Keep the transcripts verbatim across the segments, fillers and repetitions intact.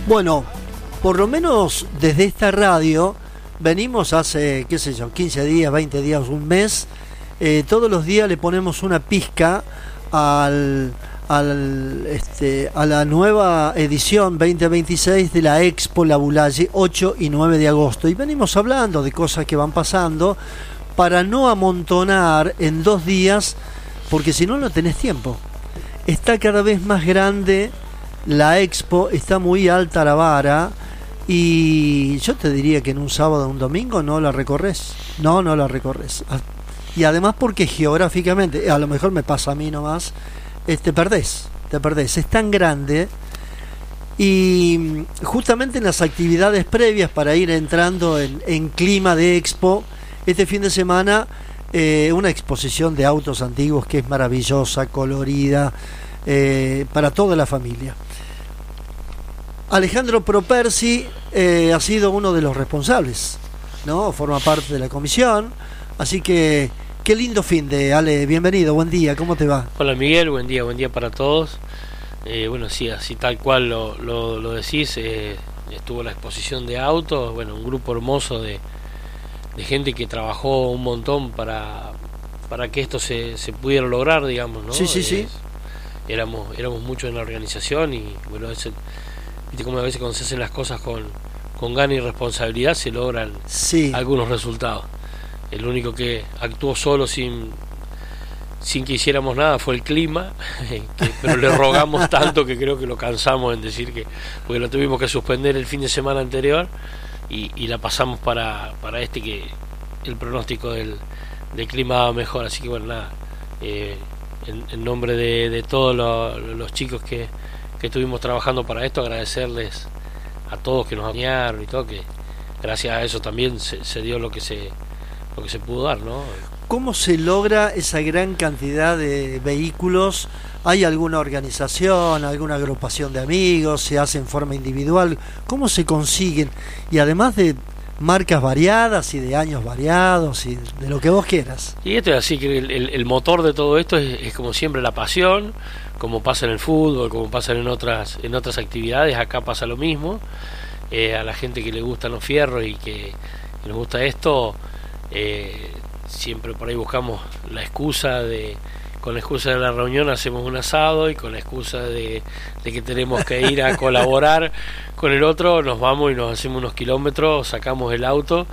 Bueno, por lo menos desde esta radio venimos hace, qué sé yo, quince días, veinte días, un mes. Eh, todos los días le ponemos una pizca al, al, este, a la nueva edición veinte veintiséis de la Expo La Boulaye, ocho y nueve de agosto. Y venimos hablando de cosas que van pasando para no amontonar en dos días, porque si no, no tenés tiempo. Está cada vez más grande la Expo, está muy alta la vara, y yo te diría que en un sábado o un domingo no la recorres. No, no la recorres. Y además porque geográficamente, a lo mejor me pasa a mí nomás, eh, te perdés, te perdés. Es tan grande, y justamente en las actividades previas para ir entrando en, en clima de Expo, este fin de semana eh, una exposición de autos antiguos que es maravillosa, colorida, eh, para toda la familia. Alejandro Propersi eh, ha sido uno de los responsables, ¿no? Forma parte de la comisión, así que qué lindo fin de Ale, bienvenido, buen día, ¿cómo te va? Hola Miguel, buen día, buen día para todos. Eh, bueno, sí, así tal cual lo, lo, lo decís, eh, estuvo la exposición de autos, bueno, un grupo hermoso de, de gente que trabajó un montón para, para que esto se, se pudiera lograr, digamos, ¿no? Sí, sí, eh, sí. Éramos, éramos muchos en la organización y bueno, ese, viste como a veces cuando se hacen las cosas con, con gana y responsabilidad se logran sí. algunos resultados. El único que actuó solo sin sin que hiciéramos nada fue el clima, que, pero le rogamos tanto que creo que lo cansamos en decir que, porque lo tuvimos que suspender el fin de semana anterior y, y la pasamos para, para este que el pronóstico del, del clima va mejor, así que bueno, nada, eh, en, en nombre de, de todos los, los chicos que, que estuvimos trabajando para esto, agradecerles a todos que nos acompañaron y todo, que gracias a eso también se, se dio lo que se lo que se pudo dar, ¿no? ¿Cómo se logra esa gran cantidad de vehículos? ¿Hay alguna organización, alguna agrupación de amigos? ¿Se hace en forma individual? ¿Cómo se consiguen? Y además de marcas variadas y de años variados y de lo que vos quieras. Y esto es así, que el, el, el motor de todo esto es, es como siempre la pasión, como pasa en el fútbol, como pasa en otras en otras actividades, acá pasa lo mismo. Eh, a la gente que le gustan los fierros y que, que nos gusta esto, eh, siempre por ahí buscamos la excusa de, con la excusa de la reunión hacemos un asado, y con la excusa de, de que tenemos que ir a colaborar con el otro nos vamos y nos hacemos unos kilómetros, sacamos el auto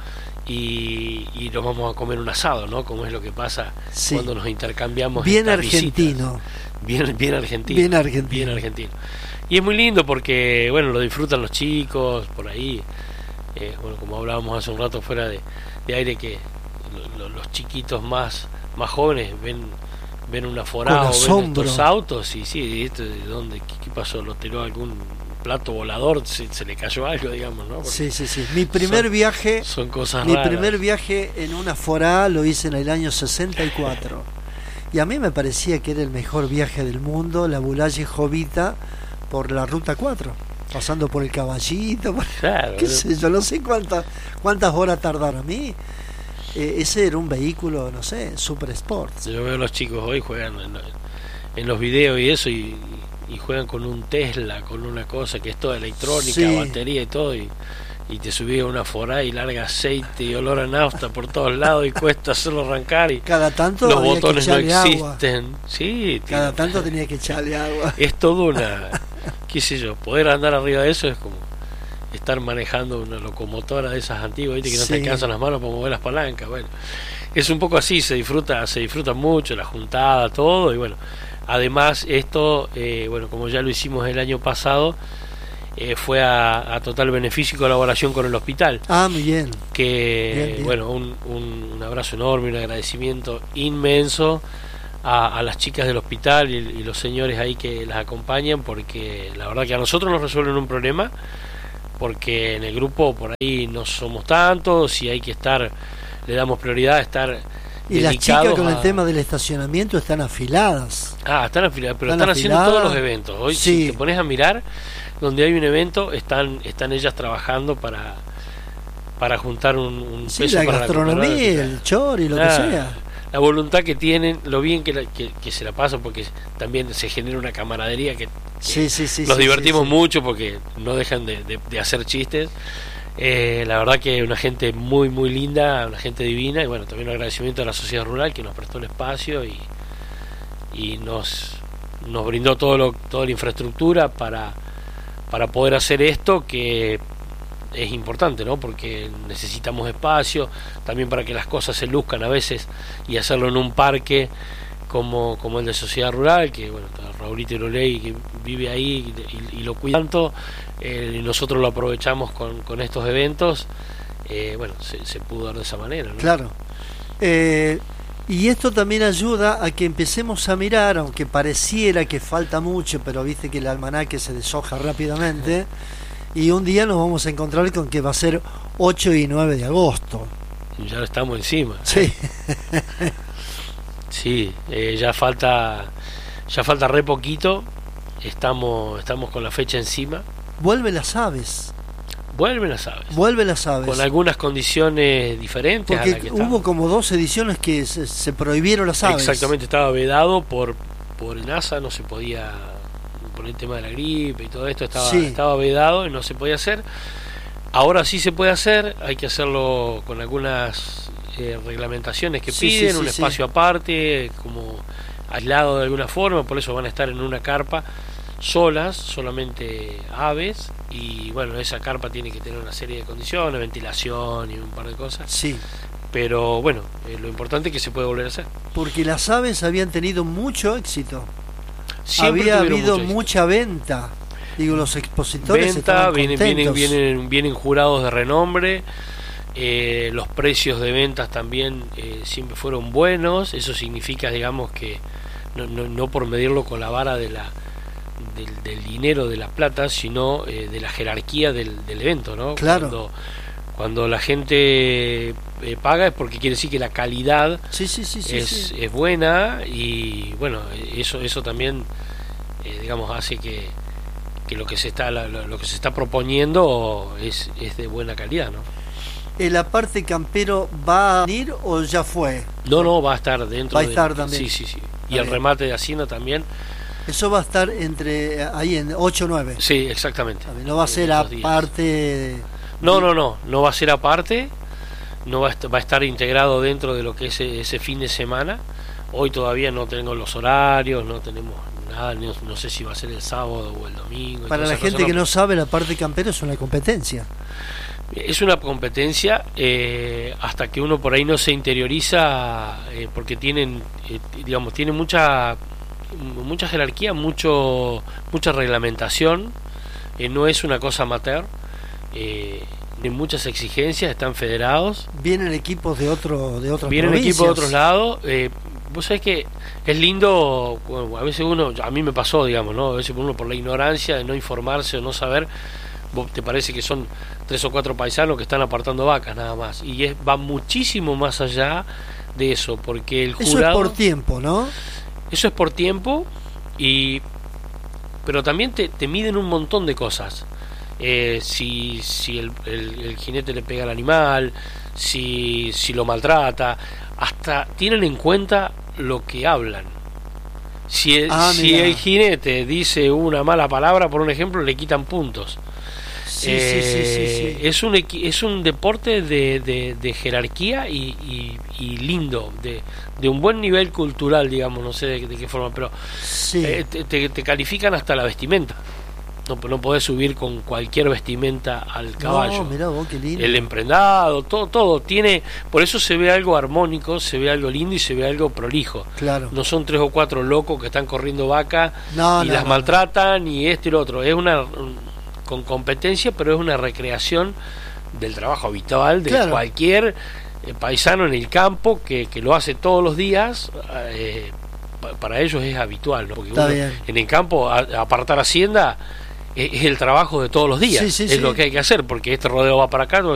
y, y nos vamos a comer un asado, ¿no? Como es lo que pasa sí. cuando nos intercambiamos bien argentino bien, bien argentino bien argentino bien argentino y es muy lindo porque bueno, lo disfrutan los chicos por ahí, eh, bueno, como hablábamos hace un rato fuera de, de aire, que lo, lo, los chiquitos más más jóvenes ven ven una forada o ven estos autos y sí, esto de dónde, qué, qué pasó, lo tiró algún plato volador, se, se le cayó algo, digamos, ¿no? Porque sí, sí, sí. Mi primer son, viaje, son cosas mi raras. primer viaje en una forada lo hice en el año sesenta y cuatro. Y a mí me parecía que era el mejor viaje del mundo, la Boulaye Jovita por la ruta cuatro, pasando por el Caballito, por, claro, qué sé yo, no sé cuántas cuántas horas tardaron a mí. Eh, ese era un vehículo, no sé, Super Sport. Yo veo a los chicos hoy juegan en, en los videos y eso, y, y juegan con un Tesla, con una cosa que es toda electrónica, sí. batería y todo, y, y te subí a una forá y larga aceite y olor a nafta por todos lados y cuesta hacerlo arrancar, y cada tanto los botones no existen. Agua. Sí, cada tío. tanto tenía que echarle agua. Es todo una, qué sé yo, poder andar arriba de eso es como estar manejando una locomotora de esas antiguas, ¿viste? Que no sí. te alcanzan las manos para mover las palancas. Bueno, es un poco así, se disfruta, se disfruta mucho la juntada, todo, y bueno, además esto, eh, bueno, como ya lo hicimos el año pasado, eh, fue a, a total beneficio y colaboración con el hospital. Ah, muy bien. Que, bien, bien. bueno, un, un, un abrazo enorme, un agradecimiento inmenso a, a las chicas del hospital y, y los señores ahí que las acompañan, porque la verdad que a nosotros nos resuelven un problema, porque en el grupo por ahí no somos tantos y hay que estar, le damos prioridad a estar y las chicas con a... el tema del estacionamiento están afiladas. Ah, están afiladas, pero están, están haciendo afiladas. Todos los eventos. Hoy sí. si te pones a mirar, donde hay un evento, están están ellas trabajando para para juntar un, un sí, peso la para gastronomía, la el chori, lo ah, que sea. la voluntad que tienen, lo bien que, la, que, que se la pasan, porque también se genera una camaradería que, que sí, sí, sí, nos sí, divertimos sí, sí. mucho porque no dejan de, de, de hacer chistes. Eh, la verdad que una gente muy muy linda, una gente divina, y bueno, también un agradecimiento a la sociedad rural que nos prestó el espacio y, y nos, nos brindó todo lo, toda la infraestructura para, para poder hacer esto, que es importante, ¿no? Porque necesitamos espacio también para que las cosas se luzcan a veces, y hacerlo en un parque como, como el de Sociedad Rural, que bueno, Raulito Iroley que vive ahí y, y lo cuida tanto, eh, y nosotros lo aprovechamos con, con estos eventos, eh, bueno, se, se pudo dar de esa manera, ¿no? Claro. Eh, y esto también ayuda a que empecemos a mirar, aunque pareciera que falta mucho, pero viste que el almanaque se deshoja rápidamente, y un día nos vamos a encontrar con que va a ser ocho y nueve de agosto. Ya estamos encima. Sí. Sí, eh, ya falta ya falta re poquito. Estamos estamos con la fecha encima. Vuelven las aves. Vuelven las aves. Vuelven las aves. Con algunas condiciones diferentes. Porque a la que hubo estaba. como dos ediciones que se, se prohibieron las aves. Exactamente, estaba vedado por por el NASA, no se podía, por el tema de la gripe y todo esto, estaba Sí. estaba vedado y no se podía hacer. Ahora sí se puede hacer, hay que hacerlo con algunas eh, reglamentaciones que Sí, piden, sí, sí, un sí. espacio aparte, como aislado de alguna forma, por eso van a estar en una carpa solas, solamente aves, y bueno, esa carpa tiene que tener una serie de condiciones, ventilación y un par de cosas, Sí, pero bueno, eh, lo importante es que se puede volver a hacer. porque las aves habían tenido mucho éxito. Siempre Había tuvieron habido mucho éxito. mucha venta. Digo, los expositores Venta, estaban vienen, vienen, contentos. vienen, vienen jurados de renombre, eh, los precios de ventas también eh, siempre fueron buenos, eso significa, digamos, que no, no, no por medirlo con la vara de la del, del dinero, de la plata, sino eh, de la jerarquía del, del evento, ¿no? Claro. Cuando, cuando la gente eh, paga es porque quiere decir que la calidad Sí, sí, sí, sí, es, sí. es buena, y bueno, eso eso también eh, digamos hace que, que lo que se está lo, lo que se está proponiendo es, es de buena calidad, ¿no? ¿El aparte campero va a venir o ya fue? No, no, va a estar dentro Va a de- estar también. Sí, sí, sí. Y Está el bien. remate de Hacienda también. Eso va a estar entre ahí en ocho o nueve. Sí, exactamente. No va a ser Esos días. aparte. No, no, no, no va a ser aparte, no va a, est- va a estar integrado dentro de lo que es ese, ese fin de semana. Hoy todavía no tengo los horarios, no tenemos nada, no, no sé si va a ser el sábado o el domingo. y Para todas la esas gente cosas, que no sabe, la parte campero es una competencia. Es una competencia eh, hasta que uno por ahí no se interioriza, eh, porque tienen, eh, digamos, tiene mucha mucha jerarquía, mucho mucha reglamentación, eh, no es una cosa amateur, eh, de muchas exigencias, están federados, Vienen equipos de otro de otras vienen provincias. equipos de otros lados. Eh, vos sabés que es lindo, bueno, a veces uno, a mí me pasó, digamos, ¿no? A veces uno por la ignorancia de no informarse o no saber, vos te parece que son tres o cuatro paisanos que están apartando vacas nada más, y es, va muchísimo más allá de eso, porque el Eso jurado, es por tiempo, ¿no? eso es por tiempo, y pero también te, te miden un montón de cosas. Eh, si si el, el, el jinete le pega al animal, si, si lo maltrata, hasta tienen en cuenta lo que hablan. Si el, Ah, si mira. el jinete dice una mala palabra, por un ejemplo, le quitan puntos. Sí, Eh, sí, sí, sí, sí. Es un equi- es un deporte de, de, de jerarquía y, y, y lindo, de, de un buen nivel cultural, digamos, no sé de, de qué forma, pero Sí. eh, te, te, te califican hasta la vestimenta. No, no podés subir con cualquier vestimenta al caballo. No, mirá vos, qué lindo. El emprendado, todo, todo tiene, por eso se ve algo armónico, se ve algo lindo y se ve algo prolijo. Claro. No son tres o cuatro locos que están corriendo vaca No, y no, las no. maltratan y esto y lo otro. Es una un- con competencia, pero es una recreación del trabajo habitual de Claro. cualquier eh, paisano en el campo que, que lo hace todos los días. eh, pa- para ellos es habitual, ¿no? Porque Está uno bien. en el campo a- apartar hacienda es, es el trabajo de todos los días, Sí, sí, es sí. lo que hay que hacer, porque este rodeo va para acá,